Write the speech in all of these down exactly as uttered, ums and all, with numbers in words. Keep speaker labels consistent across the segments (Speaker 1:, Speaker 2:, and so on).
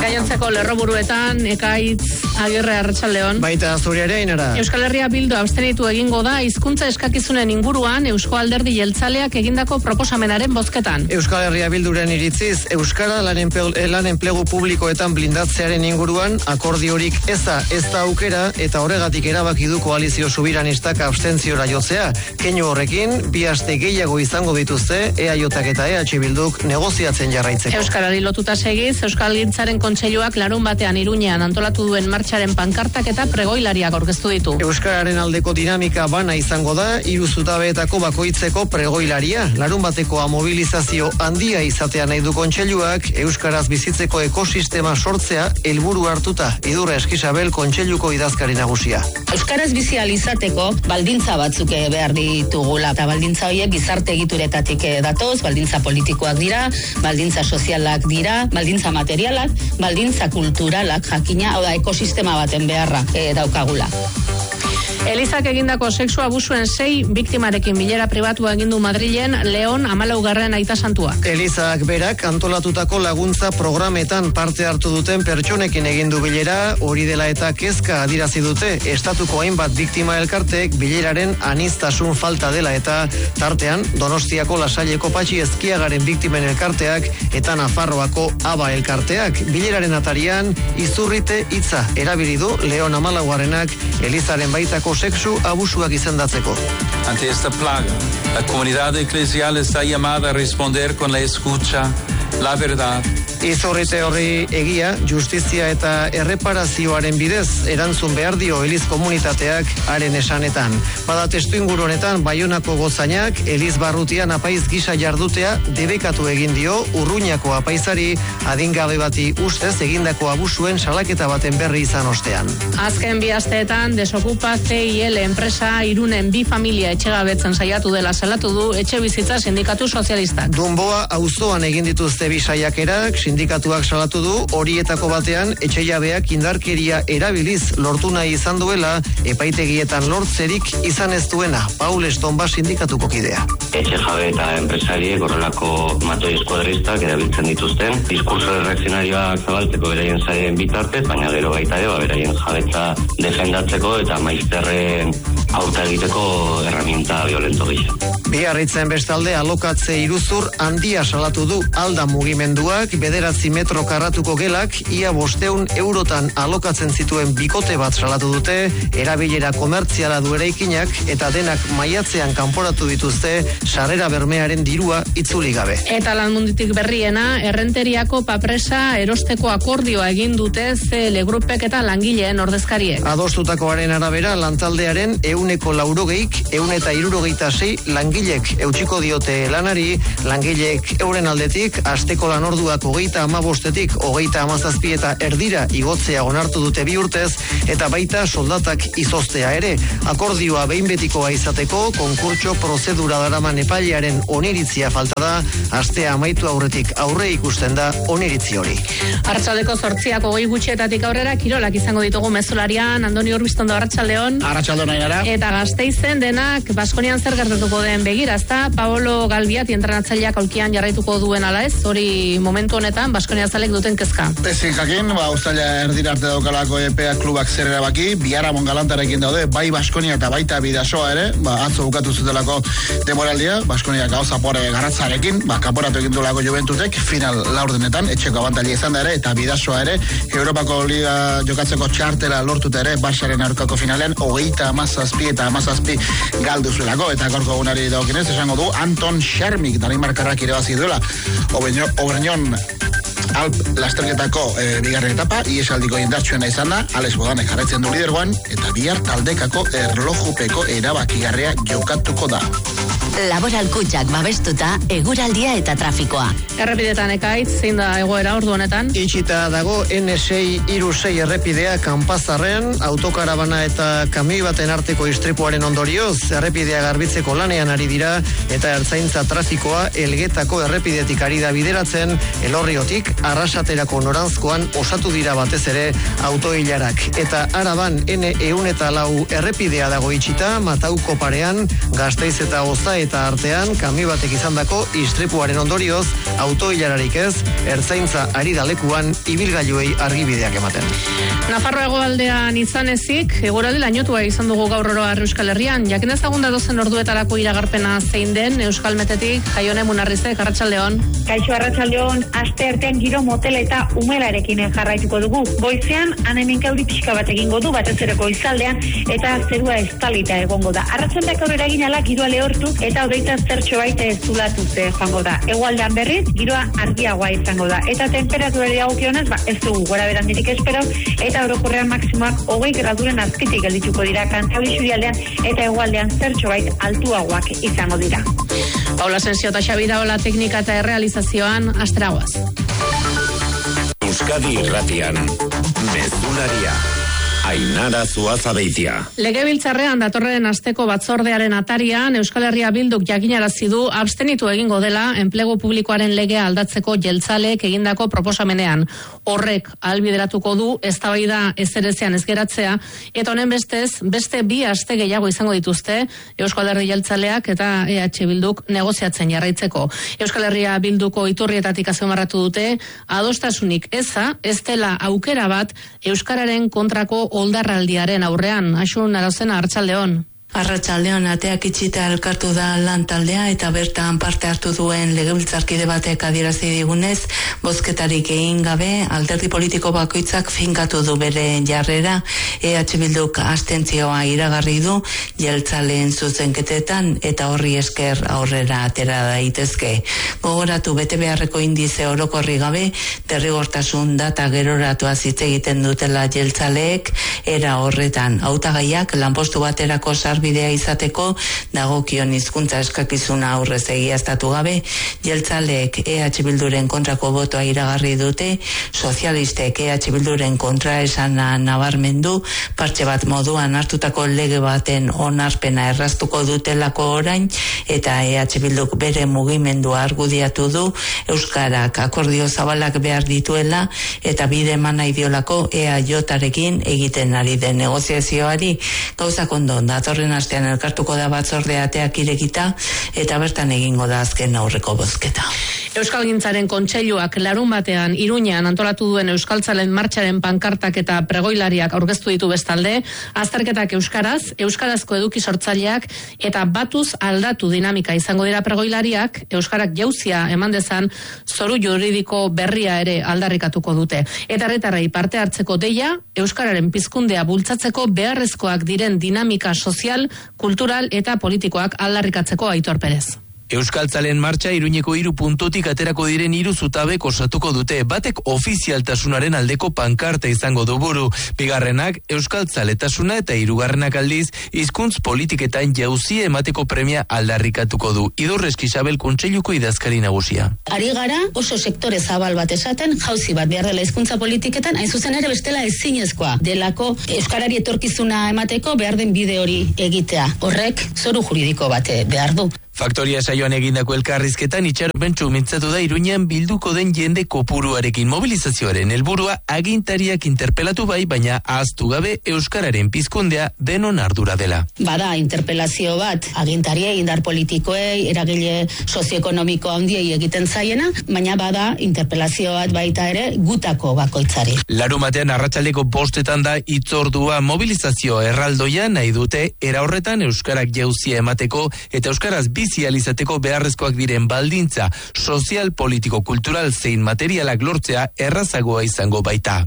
Speaker 1: Gainontzeko lerroburuetan, Ekaitz Agirre, arratsaldeon.
Speaker 2: Baita zure ere, Ainara.
Speaker 1: Euskal Herria Bildu abstenitu egingo da hizkuntza eskakizunen inguruan Eusko Alderdi Jeltzaleak egindako proposamenaren bozketan.
Speaker 2: Euskal Herria Bilduren iritziz, Euskara lan enplegu publikoetan blindatzearen inguruan akordiorik ez da, ez da aukera eta horregatik erabaki du koalizio subiranistak abstentziora jotzea. Keinu horrekin, bi aste gehiago izango dituzte E A Jak eta E H Bilduk negoziatzen jarraitzeko.
Speaker 1: Euskarari lotuta segiz, Euskalgintzaren Kontseiluak larun batean Iruñean antolatu duen martxaren pankartak eta pregoilariak aurkeztu ditu.
Speaker 2: Euskararen aldeko dinamika bana izango da, hiru zutabeetako bakoitzeko pregoilaria. Larun batekoa mobilizazio handia izatea nahi du Kontseiluak, euskaraz bizitzeko ekosistema sortzea helburu hartuta. Idurre Eskisabel Kontseiluko idazkari nagusia.
Speaker 3: Euskaraz bizi ahal izateko baldintza batzuk behar ditugula eta baldintza horiek gizarte egituretatik datoz, baldintza politikoak dira, baldintza sozialak dira, baldintza materialak, baldintza kulturalak jakina, hau da ekosistema baten beharra e, daukagula.
Speaker 1: Elizak egindako sexu abusuen sei biktimarekin bilera pribatua egin du Madrilen Leon hamalaugarren aita santuak.
Speaker 2: Elizak berak antolatutako laguntza programetan parte hartu duten pertsonekin egin du bilera, hori dela eta kezka adirazi dute estatuko hainbat biktima elkarteek bileraren aniztasun falta dela eta tartean Donostiako Lasaileko Patxi Ezkiagaren biktimen elkarteak eta Nafarroako Aba elkarteak. Bileraren atarian izurrite hitza erabili du Leon hamalaugarrenak Elizaren baitako sexu abusuak izendatzeko.
Speaker 4: Ante esta plaga, la comunidad eclesial está llamada a responder con la escucha, la verdad.
Speaker 2: Izurrite horri egia, justizia eta erreparazioaren bidez erantzun behar dio Eliz komunitateak haren esanetan. Bada testu inguru honetan Baionako gozainak Eliz barrutian apaiz gisa jardutea debekatu egin dio Urruñako apaizari adingabe bati ustez egindako abusuen salaketa baten berri izan ostean.
Speaker 1: Azken bi asteetan Desokupa C I L enpresa Irunen bi familia etxegabetzen saiatu dela salatu du Etxebizitza Sindikatu Sozialistak.
Speaker 2: Dunboa auzoan egin dituzte bi saiakerak, sindikatuak salatu du horietako batean etxejabeak indarkeria erabiliz lortu nahi izan duela epaitegietan lortzerik izan ez duena. Paul Estonba sindikatuko kidea.
Speaker 5: Etxejabe eta enpresariek horrelako matoi eskuadristak erabiltzen dituzten diskurso reakzionarioak zabaltzeko beraien zaren bitartez, baina gero baita ere beraien jabetza defendatzeko eta maizterren aurka egiteko herramienta violento gisa.
Speaker 2: Biarritzen bestalde alokatze iruzur handia salatu du Alda mugimenduak, bederatzi metro karratuko gelak, ia bosteun eurotan alokatzen zituen bikote bat salatu dute, erabilera komertziala du eraikinak eta denak maiatzean kanporatu dituzte sarrera bermearen dirua itzuli gabe.
Speaker 1: Eta Lanmundutik berriena, errenteriako papresa erosteko akordioa egin dute C L Grupek eta langileen ordezkariek.
Speaker 2: Adostutakoaren arabera lantaldearen euneko laurogeik, eun eta irurogeita sei langilek eutxiko diote lanari, langileek euren aldetik, asteko lan orduak hogeita amabostetik, hogeita amazazpi eta erdira igotzea onartu dute bi urtez, eta baita soldatak izoztea ere. Akordioa behin betikoa izateko, konkurtso prozedura daraman epailearen oniritzia falta da, astea amaitu aurretik aurre ikusten da oniritzi hori.
Speaker 1: Arratsaldeko zortziak hogei gutxietatik aurrera kirolak izango ditugu mezularian, Andoni Urbiztondo, arratsaldeon.
Speaker 6: Arratsaldeon Ainara.
Speaker 1: Eta Gasteizen denak Baskonian zer gertatuko den begira, ezta? Paolo Galbiati entrenatzaileak aulkian jarraituko duen ala ez, hori momentu honetan Baskonia zalek duten kezka.
Speaker 6: Ezin jakin, ba, ustaila erdira arte daukalako epea klubak zer erabaki, Biaramon galantarekin daude, bai Baskonia eta baita Bidasoa ere, ba, atzo bukatu zutelako demoraldia, Baskonia gauza pore garatzarekin, ba, kaporatu egin duelako Juventutek, final laurdenetan, etxeko abantalia izan da ere, eta Bidasoa ere, Europako Liga jokatzeko txartela lortuta ere, Barsaren aurkako finalean, hogeita amazazpi eta amazazpi galdu zuelako, eta gorko gunari daukinez, esango du, Anton Schermik, Danimarkarrak irabazi duela, Obreñon Alp lasterketako e, bigarren etapa, iesaldiko indartsuena izan da, Alex Bodanek jarraitzen du lidergoan, eta bihar taldekako erlojupeko erabakigarria jokatuko da.
Speaker 7: Laboral Kutxak babestuta, eguraldia eta trafikoa.
Speaker 1: Errepidetan Ekaitz, zein da egoera ordu honetan?
Speaker 2: Itxita dago N sei hiru sei errepidea Kanpazarren, autokarabana eta kamioi baten arteko istripuaren ondorioz, errepidea garbitzeko lanean ari dira, eta ertzaintza trafikoa Elgetako errepidetik ari da bideratzen, Elorriotik Arrasaterako noranzkoan osatu dira batez ere autoilarak. Eta Araban N ehun eta lau errepidea dago itxita, Matauko parean, Gasteiz eta Oz Gauza eta artean, kami batek izandako istripuaren ondorioz, autoilararik ez, ertzaintza ari da lekuan ibilgailuei argibideak ematen.
Speaker 1: Nafarroa hegoaldean izan ezik, eguraldi lainotua izan dugu gaur oro Euskal Herrian. Jakin ezagun da dozen orduetarako iragarpena zein den, Euskal Metetik, Jaione Munarrizek, Arratsaldeon.
Speaker 8: Kaixo, Arratsaldeon, aste artean giro motel eta umelarekin jarraituko dugu. Goizean, anemenka euri pixka bat egingo du, batez ere goizaldean, eta zerua estalita egongo da. Arratsaldeak aurrera egin ala giroa lehortu, eta hodeita zertxo baita ez zulatuz joango da. Hegoaldean berriz, giroa argiagoa izango da. Eta temperaturari dagokionez, ba, ez dugu gora berandirik espero, eta orokorrean maksimoak hogei graduren azpitik geldituko dira Kantauri isurialdean eta hegoaldean zertxo bait altuagoak izango dira.
Speaker 1: Paula Sensio eta Xabi Daola teknika eta errealizazioan asteragoaz.
Speaker 9: Euskadi Irratian, Mezularia. Ainara Zuazabeitia.
Speaker 1: Legebiltzarrean datorren asteko batzordearen atarian Euskal Herria Bilduk jakinarazi du abstenitu egingo dela enplegu publikoaren legea aldatzeko jeltzaleek egindako proposamenean. Horrek ahalbideratuko du eztabaida ezerezean ez geratzea eta honen bestez beste bi aste gehiago izango dituzte Euskal Herria Jeltzaleak eta E H Bilduk negoziatzen jarraitzeko. Euskal Herria Bilduko iturrietatik azpimarratu dute adostasunik eza ez dela aukera bat euskararen kontrako oldarraldiaren aurrean. Asun Arozena, Arratsaldeon.
Speaker 10: Arratsaldeon, ateak itxita elkartu da lan taldea eta bertan parte hartu duen legebiltzarkide batek adierazi digunez, bozketarik egin gabe alderdi politiko bakoitzak finkatu du bere jarrera. E H Bilduk abstentzioa iragarri du jeltzaleen zuzenketetan eta horri esker aurrera atera daitezke. Gogoratu bete beharreko indize orokorri gabe, derrigortasun data geroratua hitz egiten dutela jeltzaleek, era horretan hautagaiak lanpostu baterako sarbidea izateko dagokion hizkuntza eskakizuna aurrez egiaztatu gabe, jeltzaleek E H Bilduren kontrako botoa iragarri dute, sozialistek E H Bilduren kontra esana nabarmendu, partxe bat moduan hartutako lege baten onarpena erraztuko dutelako orain, eta E H Bilduk bere mugimendua argudiatu du, euskarak akordio zabalak behar dituela, eta bide eman nahi diolako E A J-arekin egiten ari den negoziazioari. Gauzak ondo, datorren astean elkartuko da batzorde ateak irekita, eta bertan egingo da azken aurreko bozketa.
Speaker 1: Euskalgintzaren kontseiluak larun batean Iruñean antolatu duen Euskaltzalen martxaren pankartak eta pregoilariak aurkeztu ditu bestalde, azterketak euskaraz, euskarazko eduki sortzaileak eta batuz aldatu dinamika izango dira pregoilariak, euskarak jauzia eman dezan zoru juridiko berria ere aldarrikatuko dute. Eta herritarrei parte hartzeko deia, euskararen pizkundea bultzatzeko beharrezkoak diren dinamika sozial, kultural eta politikoak aldarrikatzeko Aitor Perez.
Speaker 11: Euskaltzalen martxa Iruñeko hiru puntutik aterako diren hiru zutabek osatuko dute. Batek ofizialtasunaren aldeko pankarta izango du buru. Bigarrenak euskaltzaletasuna eta hirugarrenak aldiz hizkuntz politiketan jauzia emateko premia aldarrikatuko du. Idurrez Isabel kontseiluko idazkari nagusia.
Speaker 3: Ari gara oso sektore zabal bat esaten jauzi bat behar dela hizkuntza politiketan, hain zuzen ere bestela ezinezkoa delako euskarari etorkizuna emateko behar den bide hori egitea. Horrek zoru juridiko bat behar du.
Speaker 11: Faktoria saioan egindako elkarrizketan itxaropentsu mintzatu da Iruñean bilduko den jende kopuruarekin. Mobilizazioaren helburua agintariak interpelatu bai, baina ahaztu gabe euskararen pizkundea denon ardura dela.
Speaker 3: Bada interpelazio bat agintariei, indar politikoei, eragile sozioekonomiko handiei egiten zaiena, baina bada interpelazio bat baita ere gutako bakoitzari.
Speaker 11: Larumatean arratsaldeko bostetan da hitzordua. Mobilizazio erraldoia nahi dute era horretan euskarak jauzia emateko eta euskaraz bizializateko beharrezkoak diren baldintza sozial, politiko, kultural zein materialak lortzea errazagoa izango baita.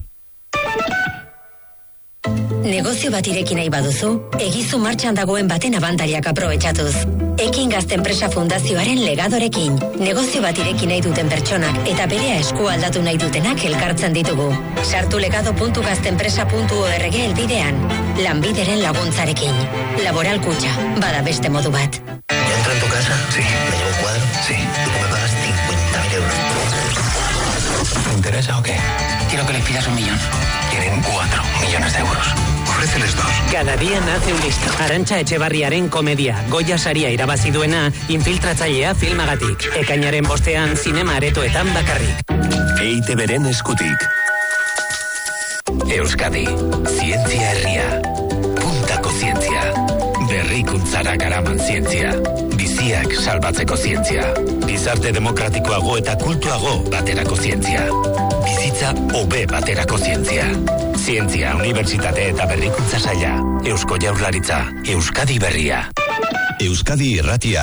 Speaker 12: Negozio bat ireki nahi baduzu, egizu martxan dagoen baten abantariak aprobetxatuz. Ekin Gazte Enpresa Fundazioaren legadorekin. Negozio bat ireki nahi duten pertsonak eta berea esku aldatu nahi dutenak elkartzen ditugu. Sartu legado puntu gaztenpresa puntu org elbidean. Lanbideren laguntzarekin. Laboral Kutxa, bada beste modu bat.
Speaker 13: ¿Ya entro en tu casa? Sí. ¿Me llevo un cuadro? Sí. ¿Y tú me pagas cincuenta mil euros? ¿Te interesa o qué? Quiero que les pidas un millón. Quieren cuatro millones de euros. Ofréceles dos.
Speaker 14: Cada día nace un listo. Arantxa Etxebarriaren komedia. Goya saria irabazi duena infiltratzailea filmagatik. Ekainaren bostean zinema aretoetan bakarrik.
Speaker 9: E I Te Beren eskutik. Euskadi, zientzia herria. Puntako zientzia. Berrikuntzara garaman zientzia. Bizi herriak salbatzeko zientzia. Gizarte demokratikoago eta kultuago baterako zientzia. Bizitza hobe baterako zientzia. Zientzia, Unibertsitate eta Berrikuntza Saila. Eusko Jaurlaritza. Euskadi Berria.
Speaker 15: Euskadi Irratia.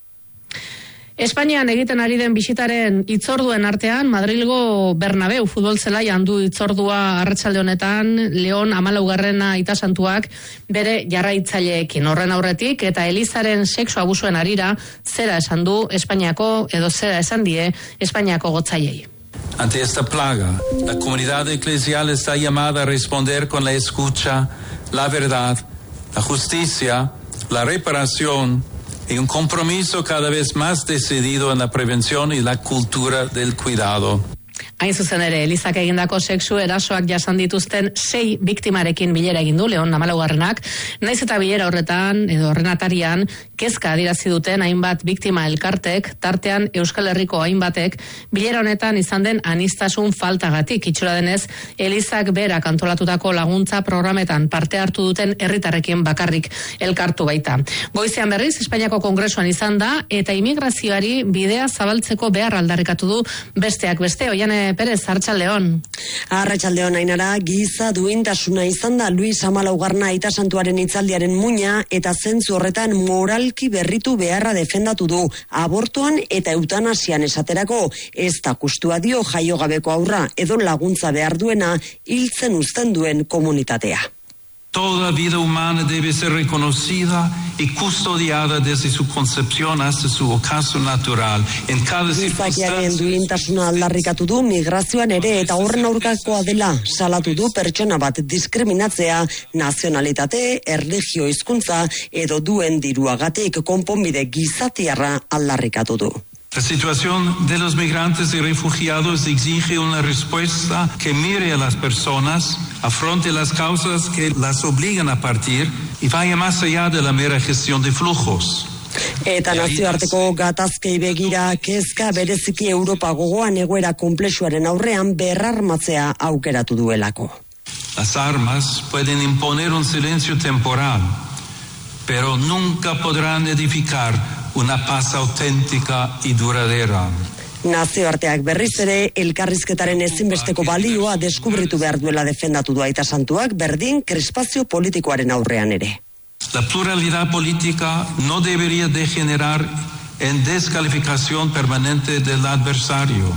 Speaker 1: Espainian egiten ari den bisitaren hitzorduen artean, Madrilgo Bernabeu futbol zelaian du hitzordua arratsalde honetan, Leon hamalaugarrena itasantuak bere jarraitzaileekin. Horren aurretik eta Elizaren sexu abusuen harira zera esan du Espainiako edo zera esan die Espainiako gotzailei.
Speaker 4: Ante esta plaga, la comunidad eclesial está llamada a responder con la escucha, la verdad, la justicia, la reparación y un compromiso cada vez más decidido en la prevención y la cultura del cuidado.
Speaker 1: Hain zuzen ere, Elizak egindako sexu erasoak jasan dituzten sei biktimarekin bilera egin du Leon hamalaugarrenak, naiz eta bilera horretan edo horren atarian kezka adierazi duten hainbat biktima elkartek, tartean Euskal Herriko hainbatek bilera honetan izan den anistasun faltagatik. Itxura denez, Elizak berak antolatutako laguntza programetan parte hartu duten herritarrekin bakarrik elkartu baita. Goizean berriz, Espainiako Kongresuan izan da eta immigrazioari bidea zabaltzeko behar aldarrikatu du besteak beste. Oiane Perez, Arratsaldeon.
Speaker 16: Arratsaldeon, Ainara, giza duintasuna izan da Luis hamalaugarrena itasantuaren hitzaldiaren muina eta zentzu horretan moralki berritu beharra defendatu du abortuan eta eutanasian esaterako, ez da kustua dio jaiogabeko aurra edo laguntza behar duena hiltzen uzten duen komunitatea.
Speaker 4: Toda vida humana debe ser reconocida y custodiada desde su concepción hasta su ocaso natural. En cada
Speaker 16: circunstancia. Duintasuna aldarrikatu du migrazioan ere eta horren aurkakoa dela salatu du pertsona bat diskriminatzea, nazionalitate, erlijio, hizkuntza edo duen diruagatik konponbide gizatiarra aldarrikatu du.
Speaker 4: La situación de los migrantes y refugiados exige una respuesta que mire a las personas, afronte las causas que las obligan a partir y vaya más allá de la mera gestión de flujos.
Speaker 16: Eta nazioarteko gatazkei begira kezka bereziki Europa gogoan egoera konplexuaren aurrean berrarmatzea aukeratu duelako.
Speaker 4: Las armas pueden imponer un silencio temporal, pero nunca podrán edificar una paz auténtica y duradera.
Speaker 16: Nazioarteak berriz ere elkarrizketaren ezinbesteko balioa deskubritu behar duela defendatu du Aitasantuak, berdin krespazio politikoaren aurrean ere.
Speaker 4: La pluralidad política no debería degenerar en descalificación permanente del adversario.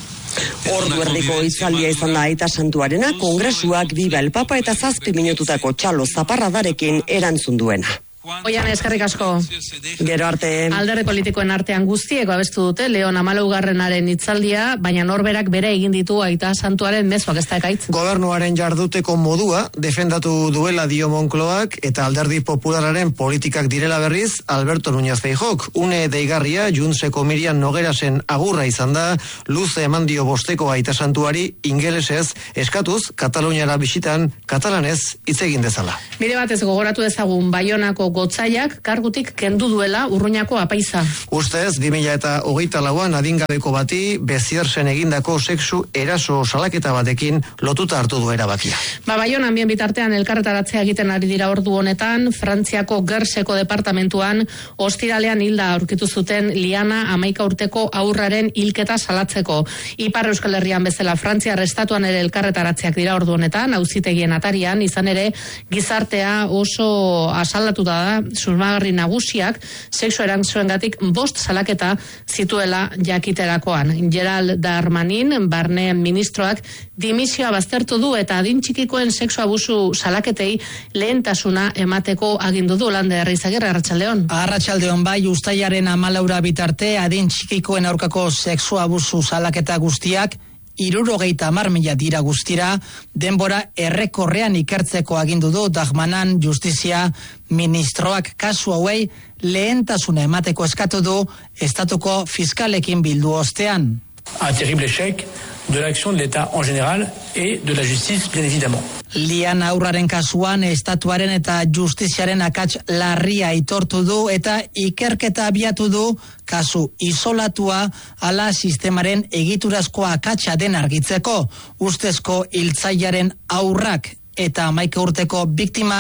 Speaker 16: Ordu erdiko hitzaldia izan da Aitasantuarena, Kongresuak Biba el Papa eta zazpi minututako txalo zaparradarekin erantzun duena.
Speaker 1: Oian, eskerrik asko.
Speaker 16: Gero arte.
Speaker 1: Alderdi politikoen artean guztiek abestu dute Leon hamalaugarrenaren hitzaldia, baina norberak bere egin ditu Aitasantuaren mezuak, ez da ekaitz?
Speaker 2: Gobernuaren jarduteko modua defendatu duela dio Moncloak eta Alderdi Popularraren politikak direla berriz Alberto Núñez Feijóok. Une deigarria Juntseko Miriam Nogerasen agurra izan da, luze eman dio bosteko Aitasantuari ingelesez eskatuz Kataluniara bisitan katalanez hitz egin dezala.
Speaker 1: Bide batez gogoratu dezagun Baionako gotzaiak kargutik kendu duela Urruñako apaiza.
Speaker 2: Ustez, bi mila hogeita lauan adingabeko bati beziersen egindako sexu eraso salaketa batekin lotuta hartu du erabakia.
Speaker 1: Ba, Baionan bien bitartean elkarretaratzea egiten ari dira ordu honetan, Frantziako Gerseko departamentuan ostiralean hilda aurkitu zuten Liana hamaika urteko aurraren hilketa salatzeko. Ipar Euskal Herrian bezala Frantziar estatuan ere elkarretaratzeak dira ordu honetan, auzitegien atarian, izan ere gizartea oso asaldatuta da, susmagarri nagusiak sexu erantzuengatik bost salaketa zituela jakiterakoan. Gerald Darmanin, barne ministroak, dimisioa baztertu du eta adin txikikoen sexu abusu salaketei lehentasuna emateko agindu du. Lander Izagirre, Arratsaldeon.
Speaker 17: Arratsaldeon, bai, uztailaren hamalaura bitarte adin txikikoen aurkako sexu abusu salaketa guztiak hirurogeita hamar mila dira guztira, denbora errekorrean ikertzeko agindu du Darmanin justizia ministroak kasu hauei lehentasuna emateko eskatu du estatuko fiskalekin bildu ostean.
Speaker 18: Un terrible échec de l'action de l'État en général et de la justice, bien évidemment.
Speaker 17: Liana aurraren kasuan estatuaren eta justiziaren akats larria aitortu du eta ikerketa abiatu du kasu isolatua ala sistemaren egiturazko akatsa den argitzeko. Ustezko hiltzailearen aurrak eta hamaika urteko biktima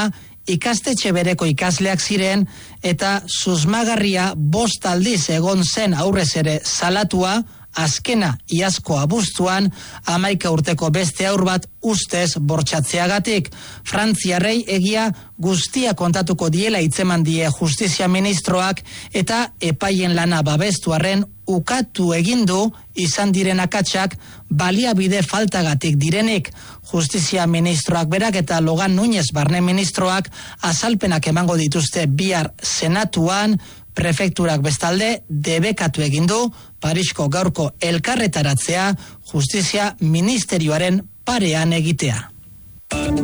Speaker 17: ikastetxe bereko ikasleak ziren eta susmagarria bost aldiz egon zen aurrez ere salatua, azkena iazko abuztuan hamaika urteko beste haur bat ustez bortxatzeagatik. Frantziarrei egia guztia kontatuko diela hitzeman die justizia ministroak eta epaien lana babestu arren ukatu egindu izan diren akatsak baliabide faltagatik direnik. Justizia ministroak berak eta Logan Núñez barne ministroak azalpenak emango dituzte bihar senatuan. Prefekturak bestalde debekatu egindu Parisko gaurko elkarretaratzea justizia ministerioaren parean egitea.